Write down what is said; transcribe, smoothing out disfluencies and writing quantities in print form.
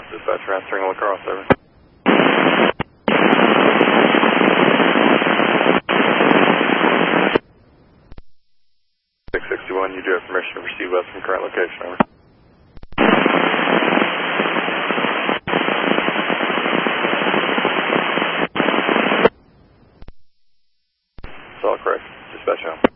West dispatcher answering lacrosse, over. 661, you do have permission to proceed west from current location, over. It's all correct. Dispatch out.